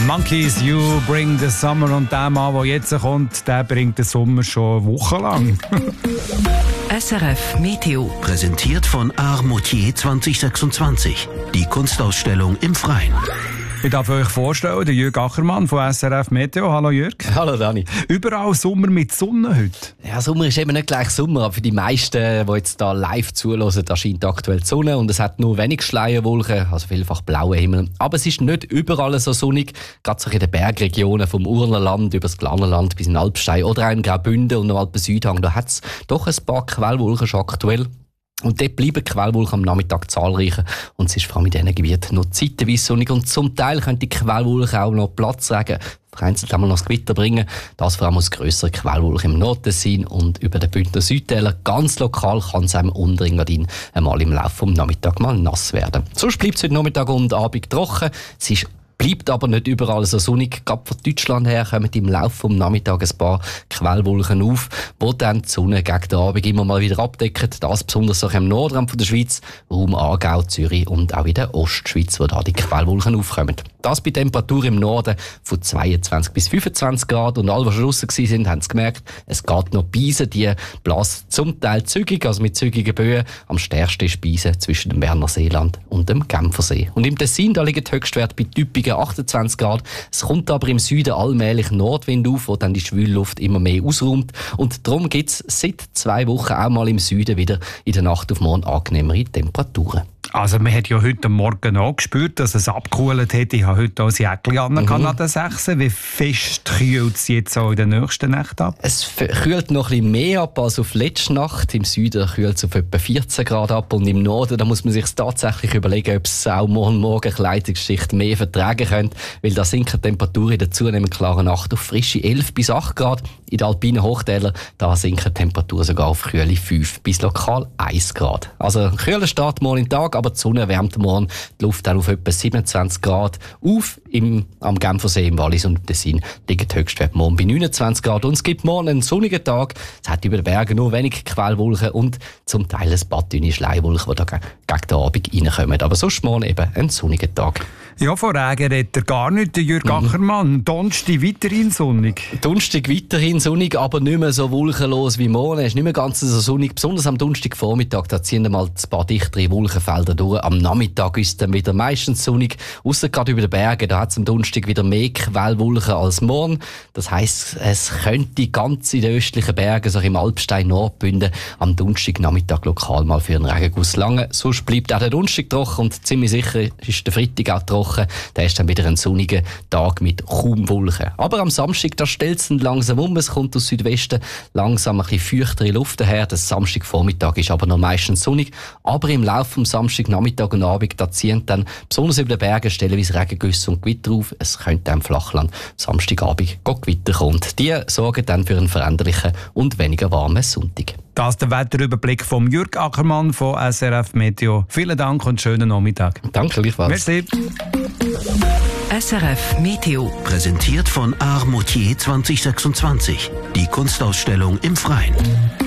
Monkeys, You Bring the Summer. Und der Mann, der jetzt kommt, der bringt den Sommer schon wochenlang. SRF Meteo. Präsentiert von Art Moutier 2026. Die Kunstausstellung im Freien. Ich darf euch vorstellen, der Jürg Achermann von SRF Meteo. Hallo Jürg. Hallo Dani. Überall Sommer mit Sonne heute. Ja, Sommer ist eben nicht gleich Sommer, aber für die meisten, die jetzt da live zuhören, da scheint aktuell die Sonne und es hat nur wenig Schleierwolken, also vielfach blauer Himmel. Aber es ist nicht überall so sonnig, gerade so in den Bergregionen vom Urnerland über das Glarnerland bis in Alpstein oder auch in Graubünden und im Alpen-Südhang. Da hat es doch ein paar Quellwolken schon aktuell. Und dort bleiben die Quellwolken am Nachmittag zahlreicher. Und es ist vor allem in diesen Gebieten noch zeitweise sonnig. Und zum Teil können die Quellwolken auch noch Platzregen, vereinzelt einmal noch das Gewitter bringen. Das vor allem aus grösseren Quellwolken im Nordtessin und über den Bündner Südtäler. Ganz lokal kann es einem Unterengadin einmal im Laufe des Nachmittags mal nass werden. Sonst bleibt es heute Nachmittag und Abend trocken. Es bleibt aber nicht überall so sonnig. Gerade von Deutschland her kommen im Laufe des Nachmittags ein paar Quellwolken auf, die dann die Sonne gegen den Abend immer mal wieder abdecken. Das besonders auch im Nordrand von der Schweiz, Raum Aargau, Zürich und auch in der Ostschweiz, wo da die Quellwolken aufkommen. Das bei Temperaturen im Norden von 22 bis 25 Grad. Und alle, die schon draussen waren, haben es gemerkt, es geht noch Beisen. Die blasen zum Teil zügig, also mit zügigen Böen. Am stärksten ist Beisen zwischen dem Berner Seeland und dem Genfersee. Und im Tessin, da liegt der Höchstwert bei typischen 28 Grad. Es kommt aber im Süden allmählich Nordwind auf, wo dann die Schwülluft immer mehr ausräumt. Und darum gibt es seit 2 Wochen auch mal im Süden wieder in der Nacht auf morgen angenehmere Temperaturen. Also man hat ja heute Morgen auch gespürt, dass es abgekühlt hat. Ich habe heute auch ein Jäckchen an den 6. Wie fest kühlt es jetzt auch in den nächsten Nächten ab? Es kühlt noch ein bisschen mehr ab als auf letzte Nacht. Im Süden kühlt es auf etwa 14 Grad ab und im Norden, da muss man sich tatsächlich überlegen, ob es auch morgen Kleidungsschicht mehr vertragen könnte, weil da sinken die Temperaturen in der zunehmend klaren Nacht auf frische 11 bis 8 Grad. In den alpinen Hochtälern, da sinken die Temperaturen sogar auf kühle 5 bis lokal 1 Grad. Also ein kühler Start morgen in den Tag, aber die Sonne wärmt morgen die Luft dann auf etwa 27 Grad auf. Am Genfersee im Wallis und im Tessin liegen die Höchstwerte morgen bei 29 Grad. Und es gibt morgen einen sonnigen Tag. Es hat über den Bergen nur wenig Quellwolken und zum Teil ein paar dünne Schleiwolken, die da gegen den Abend reinkommen. Aber sonst morgen eben ein sonniger Tag. Ja, von Regen redet er gar nicht, der Jürg Achermann. Donnerstag weiterhin sonnig. Donnerstag weiterhin sonnig, aber nicht mehr so wolkenlos wie morgen. Es ist nicht mehr ganz so sonnig. Besonders am Donnerstagvormittag, da ziehen mal ein paar dichtere Wolkenfelder durch. Am Nachmittag ist es dann wieder meistens sonnig. Ausser gerade über den Bergen, da hat es am Donnerstag wieder mehr Quellwolken als morgen. Das heisst, es könnte ganz in den östlichen Bergen, so im Alpstein, Nordbünden, am Donnerstagnachmittag lokal mal für einen Regenguss lange. Sonst bleibt auch der Donnerstag trocken und ziemlich sicher ist der Freitag auch trocken. Da ist dann wieder ein sonniger Tag mit kaum Wolken. Aber am Samstag, da stellt es langsam um. Es kommt aus Südwesten langsam ein bisschen feuchtere Luft daher. Der Samstagvormittag ist aber noch meistens sonnig. Aber im Laufe des Samstagnachmittag und Abend, da ziehen dann besonders über den Bergen stellenweise Regengüsse und Gewitter auf. Es könnte im Flachland Samstagabend Gewitter kommen. Und die sorgen dann für einen veränderlichen und weniger warmen Sonntag. Das ist der Wetterüberblick von Jürg Achermann von SRF Meteo. Vielen Dank und schönen Nachmittag. Danke, gleichfalls. Merci. SRF Meteo. Präsentiert von Art Moutier 2026. Die Kunstausstellung im Freien.